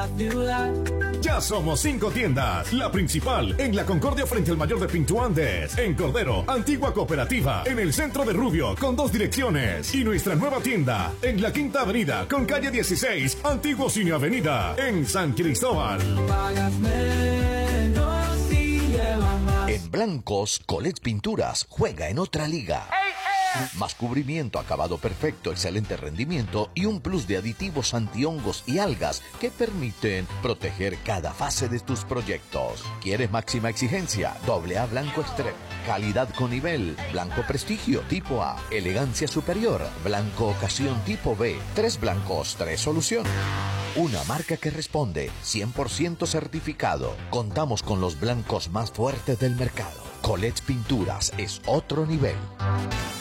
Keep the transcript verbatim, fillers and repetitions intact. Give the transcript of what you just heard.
Ya somos cinco tiendas. La principal en La Concordia frente al Mayor de Pinto Andes. En Cordero, Antigua Cooperativa. En el centro de Rubio con dos direcciones. Y nuestra nueva tienda en la Quinta Avenida con calle dieciséis, Antiguo Cine Avenida. En San Cristóbal. En Blancos, Colette Pinturas juega en otra liga. Más cubrimiento, acabado perfecto, excelente rendimiento y un plus de aditivos antihongos y algas que permiten proteger cada fase de tus proyectos. ¿Quieres máxima exigencia? Doble A Blanco Extreme. Calidad con nivel. Blanco Prestigio tipo A. Elegancia superior. Blanco Ocasión tipo B. Tres blancos, tres soluciones. Una marca que responde. cien por ciento certificado. Contamos con los blancos más fuertes del mercado. Colette Pinturas es otro nivel.